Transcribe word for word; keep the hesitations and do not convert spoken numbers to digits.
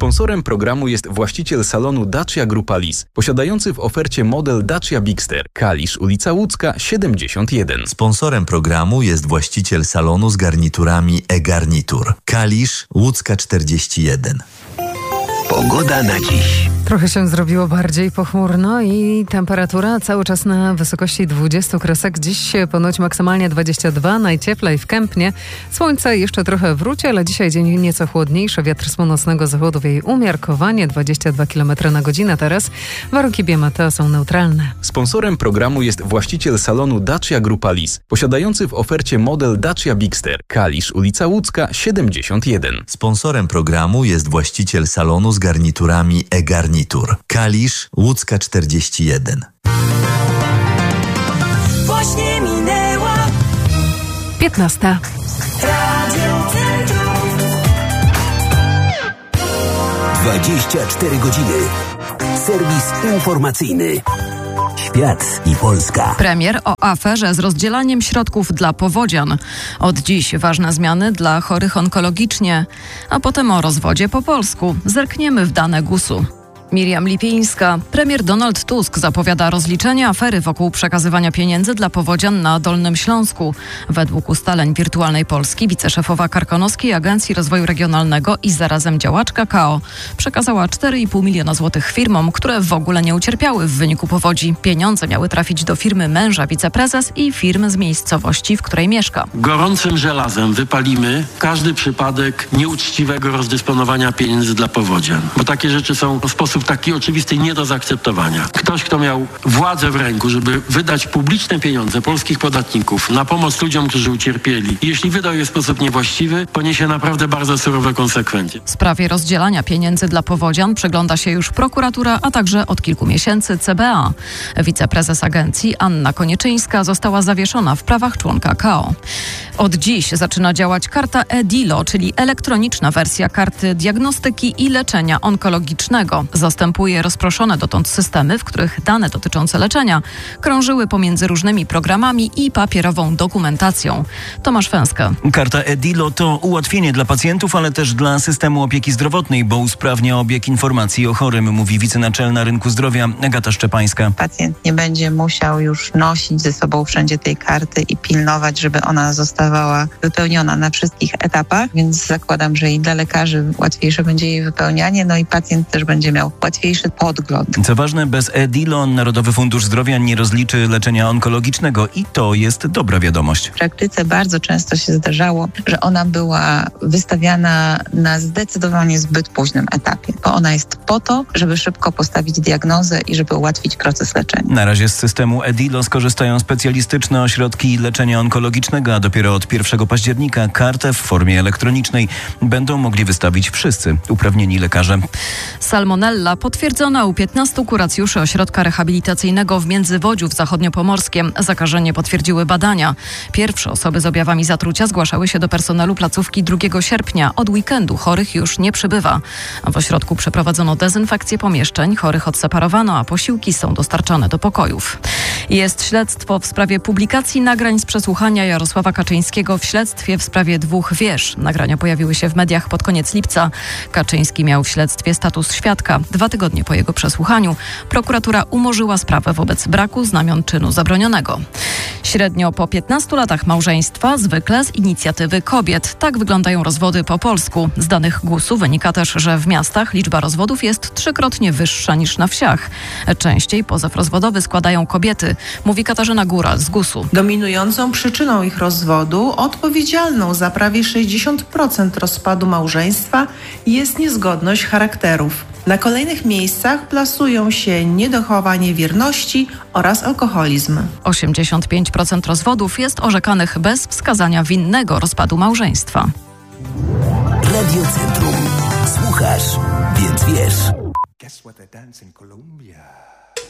Sponsorem programu jest właściciel salonu Dacia Grupa Lis, posiadający w ofercie model Dacia Bigster. Kalisz, ulica Łódzka, siedemdziesiąt jeden. Sponsorem programu jest właściciel salonu z garniturami e-Garnitur. Kalisz, Łódzka czterdzieści jeden. Pogoda na dziś. Trochę się zrobiło bardziej pochmurno i temperatura cały czas na wysokości dwudziestu kresek. Dziś ponoć maksymalnie dwadzieścia dwa, najcieplej w Kępnie. Słońce jeszcze trochę wróci, ale dzisiaj dzień nieco chłodniejszy. Wiatr z północnego zachodu wieje umiarkowanie, dwadzieścia dwa kilometry na godzinę teraz. Warunki Biemateo są neutralne. Sponsorem programu jest właściciel salonu Dacia Grupa Lis, posiadający w ofercie model Dacia Bigster. Kalisz, ulica Łódzka, siedemdziesiąt jeden. Sponsorem programu jest właściciel salonu z garniturami e-Garnitur. Kalisz, Łódzka czterdzieści jeden. Właśnie minęła piętnasta. Radio Centrum. dwadzieścia cztery godziny. Serwis informacyjny. Świat i Polska. Premier o aferze z rozdzielaniem środków dla powodzian. Od dziś ważne zmiany dla chorych onkologicznie, a potem o rozwodzie po polsku. Zerkniemy w dane gusu. Miriam Lipińska. Premier Donald Tusk zapowiada rozliczenie afery wokół przekazywania pieniędzy dla powodzian na Dolnym Śląsku. Według ustaleń Wirtualnej Polski wiceszefowa Karkonoskiej Agencji Rozwoju Regionalnego i zarazem działaczka K O przekazała cztery i pół miliona złotych firmom, które w ogóle nie ucierpiały w wyniku powodzi. Pieniądze miały trafić do firmy męża wiceprezes i firmy z miejscowości, w której mieszka. Gorącym żelazem wypalimy każdy przypadek nieuczciwego rozdysponowania pieniędzy dla powodzian, bo takie rzeczy są w sposób taki oczywisty nie do zaakceptowania. Ktoś, kto miał władzę w ręku, żeby wydać publiczne pieniądze polskich podatników na pomoc ludziom, którzy ucierpieli, i jeśli wydał je w sposób niewłaściwy, poniesie naprawdę bardzo surowe konsekwencje. Sprawie rozdzielania pieniędzy dla powodzian przygląda się już prokuratura, a także od kilku miesięcy C B A. Wiceprezes agencji Anna Konieczyńska została zawieszona w prawach członka K O. Od dziś zaczyna działać karta e-DILO, czyli elektroniczna wersja karty diagnostyki i leczenia onkologicznego. Zastępuje rozproszone dotąd systemy, w których dane dotyczące leczenia krążyły pomiędzy różnymi programami i papierową dokumentacją. Tomasz Fęska. Karta e-DILO to ułatwienie dla pacjentów, ale też dla systemu opieki zdrowotnej, bo usprawnia obieg informacji o chorym, mówi wicenaczelna Rynku Zdrowia Agata Szczepańska. Pacjent nie będzie musiał już nosić ze sobą wszędzie tej karty i pilnować, żeby ona zostawała wypełniona na wszystkich etapach, więc zakładam, że i dla lekarzy łatwiejsze będzie jej wypełnianie, no i pacjent też będzie miał łatwiejszy podgląd. Co ważne, bez e-DILO Narodowy Fundusz Zdrowia nie rozliczy leczenia onkologicznego i to jest dobra wiadomość. W praktyce bardzo często się zdarzało, że ona była wystawiana na zdecydowanie zbyt późnym etapie, bo ona jest po to, żeby szybko postawić diagnozę i żeby ułatwić proces leczenia. Na razie z systemu e-DILO skorzystają specjalistyczne ośrodki leczenia onkologicznego, a dopiero od pierwszego października kartę w formie elektronicznej będą mogli wystawić wszyscy uprawnieni lekarze. Salmonella potwierdzona u piętnastu kuracjuszy ośrodka rehabilitacyjnego w Międzywodziu w Zachodniopomorskiem. Zakażenie potwierdziły badania. Pierwsze osoby z objawami zatrucia zgłaszały się do personelu placówki drugiego sierpnia. Od weekendu chorych już nie przybywa. W ośrodku przeprowadzono dezynfekcję pomieszczeń, chorych odseparowano, a posiłki są dostarczane do pokojów. Jest śledztwo w sprawie publikacji nagrań z przesłuchania Jarosława Kaczyńskiego w śledztwie w sprawie dwóch wież. Nagrania pojawiły się w mediach pod koniec lipca. Kaczyński miał w śledztwie status świadka. Dwa tygodnie po jego przesłuchaniu prokuratura umorzyła sprawę wobec braku znamion czynu zabronionego. Średnio po piętnastu latach małżeństwa, zwykle z inicjatywy kobiet. Tak wyglądają rozwody po polsku. Z danych gusu wynika też, że w miastach liczba rozwodów jest trzykrotnie wyższa niż na wsiach. Częściej pozew rozwodowy składają kobiety, mówi Katarzyna Góral z gusu. Dominującą przyczyną ich rozwodu, odpowiedzialną za prawie sześćdziesiąt procent rozpadu małżeństwa, jest niezgodność charakterów. Na kolejnych miejscach plasują się niedochowanie wierności oraz alkoholizm. osiemdziesiąt pięć procent rozwodów jest orzekanych bez wskazania winnego rozpadu małżeństwa. Radio Centrum. Słuchasz, więc wiesz. Guess what they dance in Colombia?